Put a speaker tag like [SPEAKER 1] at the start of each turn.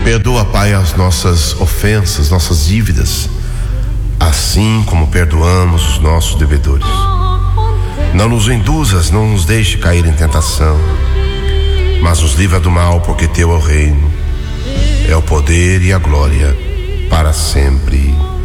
[SPEAKER 1] Perdoa, Pai, as nossas ofensas, nossas dívidas, assim como perdoamos os nossos devedores. Não nos induzas, não nos deixe cair em tentação, mas nos livra do mal, porque teu é o reino, é o poder e a glória para sempre.